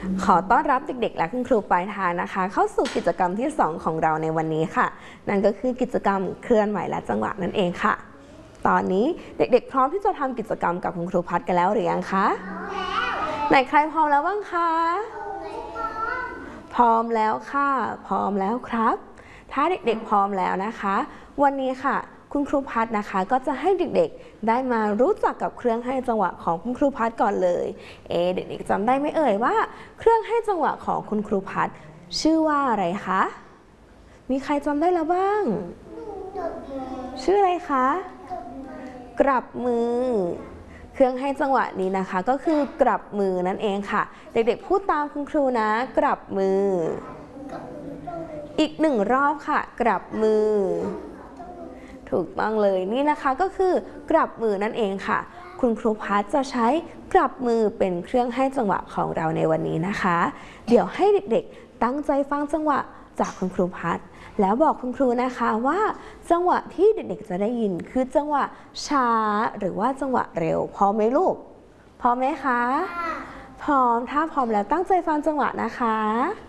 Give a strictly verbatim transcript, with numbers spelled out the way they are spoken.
ขอต้อนรับเด็กๆและคุณครูปลายทางนะคะเข้าสู่กิจกรรมที่สองของเราในวันนี้ค่ะนั่นก็คือกิจกรรมเคลื่อนไหวและจังหวะนั่นเองค่ะตอนนี้เด็กๆพร้อมที่จะทำกิจกรรมกับคุณครูพัดกันแล้วหรือยังคะไหนใครพร้อมแล้วบ้างคะพร้อมแล้วค่ะพร้อมแล้วครับถ้าเด็กๆพร้อมแล้วนะคะวันนี้ค่ะคุณครูพัดนะคะก็จะให้เด็กๆได้มารู้จักกับเครื่องให้จังหวะของคุณครูพัดก่อนเลยเอ๊เด็กๆจำได้ไหมเอ่ยว่าเครื่องให้จังหวะของคุณครูพัดชื่อว่าอะไรคะมีใครจำได้แล้วบ้างชื่ออะไรคะกลับมือเครื่องให้จังหวะนี้นะคะก็คือกลับมือนั่นเองค่ะเด็กๆพูดตามคุณครูนะกลับมืออีกหนึ่งรอบค่ะกลับมือถูกต้องเลยนี่นะคะก็คือกลับมือนั่นเองค่ะคุณครูพัดจะใช้กลับมือเป็นเครื่องให้จังหวะของเราในวันนี้นะคะเดี๋ยวให้เด็กๆตั้งใจฟังจังหวะจากคุณครูพัดแล้วบอกคุณครูนะคะว่าจังหวะที่เด็กๆจะได้ยินคือจังหวะช้าหรือว่าจังหวะเร็วพร้อมไหมลูกพร้อมไหมคะพร้อมถ้าพร้อมแล้วตั้งใจฟังจังหวะนะคะ